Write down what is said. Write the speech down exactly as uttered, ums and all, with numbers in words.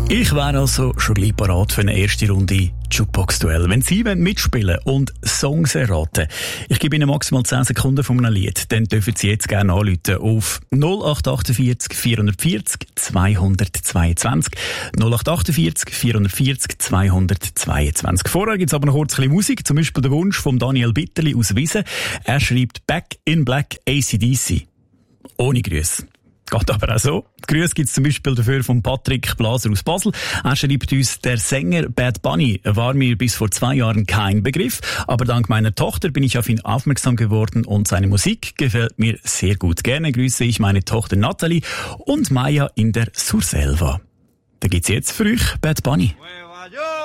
Ich wäre also schon gleich parat für eine erste Runde Jukebox-Duell. Wenn Sie mitspielen und Songs erraten, ich gebe Ihnen maximal zehn Sekunden von einem Lied, dann dürfen Sie jetzt gerne anrufen auf null acht achtundvierzig vierundvierzig zweihundertzweiundzwanzig. null acht achtundvierzig vierundvierzig zweihundertzweiundzwanzig. Vorher gibt es aber noch kurz ein bisschen Musik, zum Beispiel der Wunsch von Daniel Bitterli aus Wiesen. Er schreibt Back in Black A C D C. Ohne Grüße. Geht aber auch so. Grüße gibt es zum Beispiel dafür von Patrick Blaser aus Basel. Er schreibt uns, der Sänger Bad Bunny war mir bis vor zwei Jahren kein Begriff, aber dank meiner Tochter bin ich auf ihn aufmerksam geworden und seine Musik gefällt mir sehr gut. Gerne grüße ich meine Tochter Nathalie und Maya in der Surselva. Da gibt's jetzt für euch Bad Bunny.